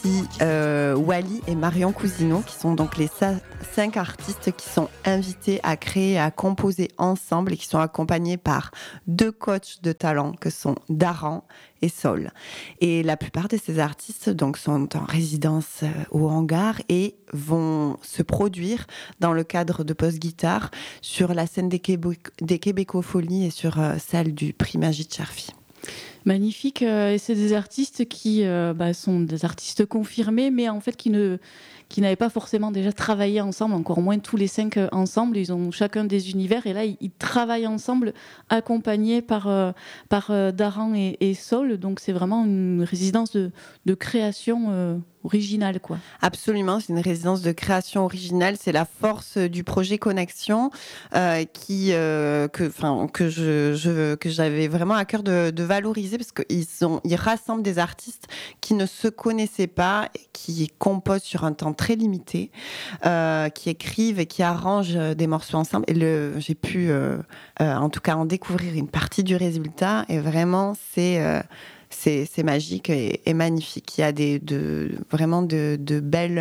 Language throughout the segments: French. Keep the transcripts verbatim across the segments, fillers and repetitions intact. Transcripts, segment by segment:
aussi euh, Wally et Marion Cousineau, qui sont donc les sa- cinq artistes qui sont invités à créer et à composer ensemble et qui sont accompagnés par deux coachs de talent que sont Daran et Sol. Et la plupart de ces artistes donc, sont en résidence euh, au hangar et vont se produire dans le cadre de Post Guitare sur la scène des, Québec- des Québécofolies et sur euh, celle du Prix Magie de Cherfi. Magnifique, euh, et c'est des artistes qui euh, bah, sont des artistes confirmés, mais en fait qui ne qui n'avaient pas forcément déjà travaillé ensemble, encore moins tous les cinq euh, ensemble. Ils ont chacun des univers et là ils, ils travaillent ensemble, accompagnés par euh, par euh, Daran et, et Sol. Donc c'est vraiment une résidence de de création euh, originale, quoi. Absolument, c'est une résidence de création originale. C'est la force du projet Connexion euh, qui, euh, que, enfin, que je, je, que j'avais vraiment à cœur de, de valoriser parce qu'ils sont, ils rassemblent des artistes qui ne se connaissaient pas, qui composent sur un temps très limité, euh, qui écrivent et qui arrangent des morceaux ensemble. Et le, j'ai pu, euh, euh, en tout cas, en découvrir une partie du résultat. Et vraiment, c'est euh, C'est, c'est magique et, et magnifique. Il y a des, de, vraiment de, de, belles,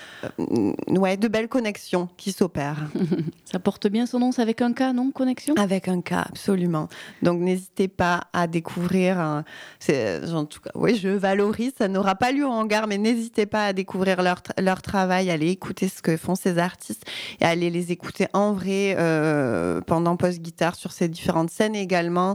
euh, ouais, de belles connexions qui s'opèrent. Ça porte bien son nom, c'est avec un K, non? Connexion? Avec un K, absolument. Donc n'hésitez pas à découvrir. Euh, c'est, en tout cas, oui, je valorise. Ça n'aura pas lieu au hangar, mais n'hésitez pas à découvrir leur, leur travail, à aller écouter ce que font ces artistes et à aller les écouter en vrai euh, pendant Post Guitare sur ces différentes scènes également.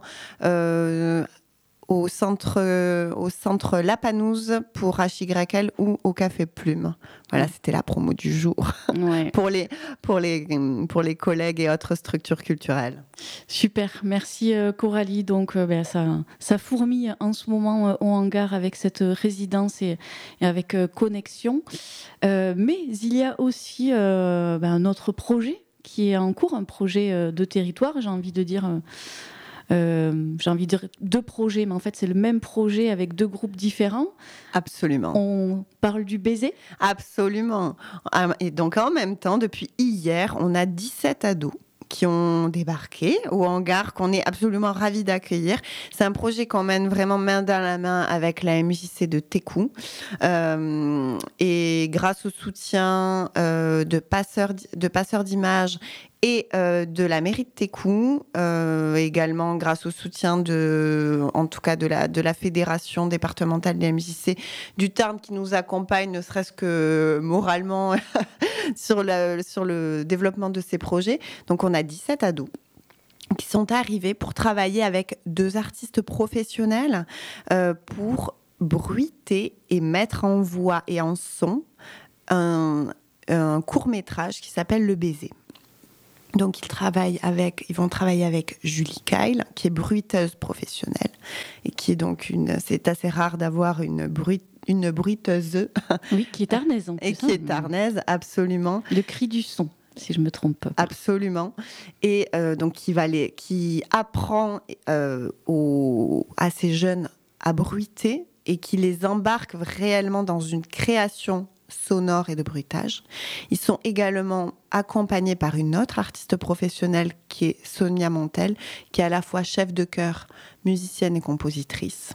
Euh, au centre, euh, au centre La Panouse pour H Y L ou au Café Plume. Voilà, c'était la promo du jour Ouais. pour, les, pour, les, pour les collègues et autres structures culturelles. Super, merci euh, Coralie. Donc euh, ben, ça, ça fourmille en ce moment euh, au hangar avec cette résidence et, et avec euh, Connexion. Euh, mais il y a aussi euh, ben, un autre projet qui est en cours, un projet euh, de territoire, j'ai envie de dire... Euh, Euh, j'ai envie de dire deux projets, mais en fait, c'est le même projet avec deux groupes différents. Absolument. On parle du baiser ? Absolument. Et donc, en même temps, depuis hier, on a dix-sept ados qui ont débarqué au hangar, qu'on est absolument ravis d'accueillir. C'est un projet qu'on mène vraiment main dans la main avec la M J C de Técou. Euh, et grâce au soutien euh, de passeurs, de passeurs d'images et euh, de la mairie de Técou, euh, également grâce au soutien de, en tout cas de la, de la fédération départementale des M J C du Tarn qui nous accompagne, ne serait-ce que moralement sur, la, sur le développement de ces projets. Donc on a dix-sept ados qui sont arrivés pour travailler avec deux artistes professionnels euh, pour bruiter et mettre en voix et en son un, un court-métrage qui s'appelle Le Baiser. Donc ils travaillent avec, ils vont travailler avec Julie Kyle, qui est bruiteuse professionnelle et qui est donc une, c'est assez rare d'avoir une bruit, une bruiteuse. Oui, qui est tarnaise en plus. Et qui est tarnaise, absolument. Le cri du son, si je me trompe pas. Absolument. Et euh, donc qui va les, qui apprend euh, aux, à ces jeunes à bruiter et qui les embarque réellement dans une création sonore et de bruitage. Ils sont également accompagnés par une autre artiste professionnelle qui est Sonia Montel, qui est à la fois chef de chœur, musicienne et compositrice.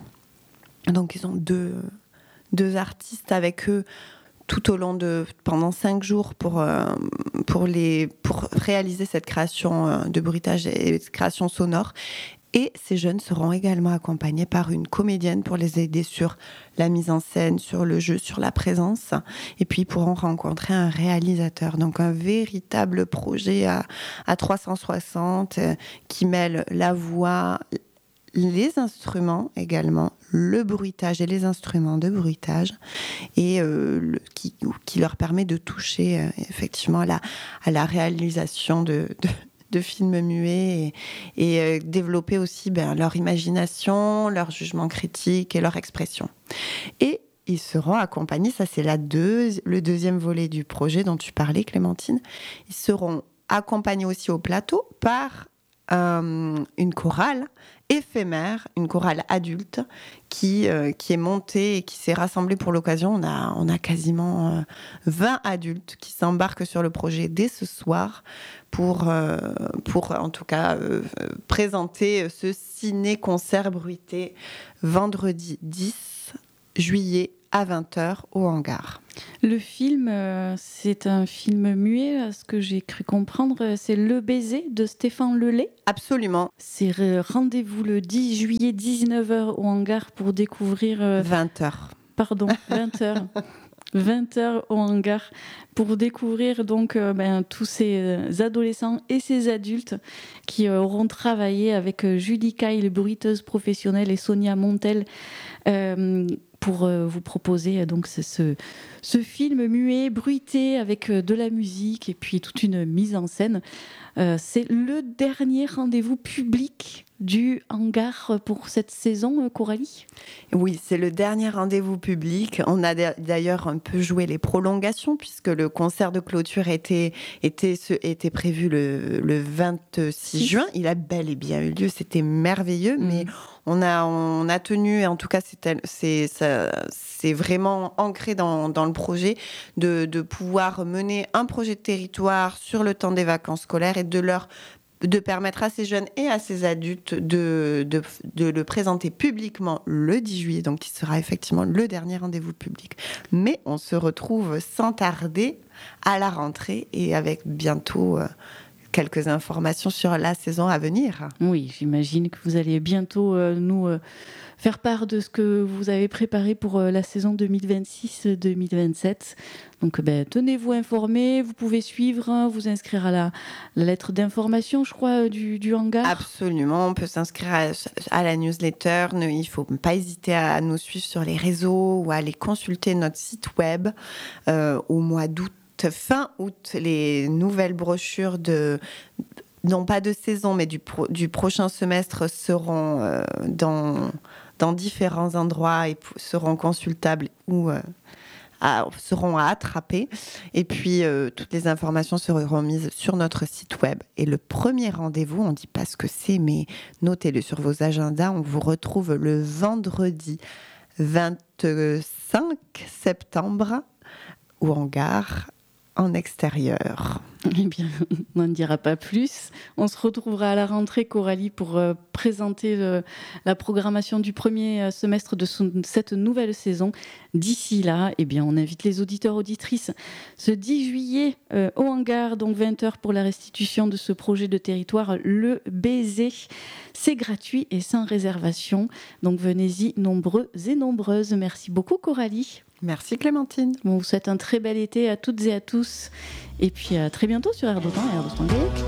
Donc ils ont deux, deux artistes avec eux tout au long de pendant cinq jours pour euh, pour les pour réaliser cette création de bruitage et de création sonore. Et ces jeunes seront également accompagnés par une comédienne pour les aider sur la mise en scène, sur le jeu, sur la présence. Et puis, ils pourront rencontrer un réalisateur. Donc, un véritable projet à, à trois cent soixante euh, qui mêle la voix, les instruments également, le bruitage et les instruments de bruitage, et euh, le, qui, qui leur permet de toucher euh, effectivement à la, à la réalisation de... de de films muets et, et euh, développer aussi ben, leur imagination, leur jugement critique et leur expression. Et ils seront accompagnés, ça c'est la deux, le deuxième volet du projet dont tu parlais, Clémentine, ils seront accompagnés aussi au plateau par euh, une chorale éphémère, une chorale adulte qui, euh, qui est montée et qui s'est rassemblée pour l'occasion. On a, on a quasiment euh, vingt adultes qui s'embarquent sur le projet dès ce soir pour, euh, pour en tout cas, euh, présenter ce ciné-concert bruité vendredi dix juillet à vingt heures au hangar. Le film, euh, c'est un film muet, à ce que j'ai cru comprendre. C'est Le baiser de Stéphane Lelay. Absolument. C'est euh, rendez-vous le dix juillet, dix-neuf heures au hangar pour découvrir... Euh, vingt heures. Pardon, vingt heures. vingt heures au hangar pour découvrir donc euh, ben, tous ces euh, adolescents et ces adultes qui euh, auront travaillé avec euh, Julie Kyle, bruiteuse professionnelle, et Sonia Montel euh, pour euh, vous proposer euh, donc ce, ce, ce film muet, bruité, avec euh, de la musique et puis toute une mise en scène. Euh, c'est le dernier rendez-vous public du hangar pour cette saison, Coralie ? Oui, c'est le dernier rendez-vous public. On a d'ailleurs un peu joué les prolongations puisque le concert de clôture était, était, était prévu le, le vingt-six juin. Il a bel et bien eu lieu, c'était merveilleux, mmh. mais on a, on a tenu, et en tout cas c'est, c'est, ça, c'est vraiment ancré dans, dans le projet de, de pouvoir mener un projet de territoire sur le temps des vacances scolaires et de leur de permettre à ces jeunes et à ces adultes de, de, de le présenter publiquement le dix juillet, donc qui sera effectivement le dernier rendez-vous public. Mais on se retrouve sans tarder à la rentrée et avec bientôt euh, quelques informations sur la saison à venir. Oui, j'imagine que vous allez bientôt euh, nous euh, faire part de ce que vous avez préparé pour euh, la saison deux mille vingt-six deux mille vingt-sept. Donc ben, tenez-vous informés, vous pouvez suivre, hein, vous inscrire à la, la lettre d'information, je crois, du, du hangar. Absolument, on peut s'inscrire à, à la newsletter. Il ne faut pas hésiter à nous suivre sur les réseaux ou à aller consulter notre site web euh, au mois d'août, fin août, les nouvelles brochures de... non pas de saison, mais du, pro, du prochain semestre seront euh, dans, dans différents endroits et p- seront consultables ou euh, à, seront à attraper. Et puis, euh, toutes les informations seront mises sur notre site web. Et le premier rendez-vous, on ne dit pas ce que c'est, mais notez-le sur vos agendas. On vous retrouve le vendredi vingt-cinq septembre au hangar en extérieur. Eh bien, on n'en dira pas plus. On se retrouvera à la rentrée, Coralie, pour euh, présenter le, la programmation du premier semestre de son, cette nouvelle saison. D'ici là, eh bien, on invite les auditeurs auditrices ce dix juillet euh, au hangar, donc vingt heures pour la restitution de ce projet de territoire, Le Baiser. C'est gratuit et sans réservation. Donc venez-y nombreux et nombreuses. Merci beaucoup, Coralie. Merci Clémentine. On vous souhaite un très bel été à toutes et à tous. Et puis à très bientôt sur Air d'Otan et Air de Gaillec.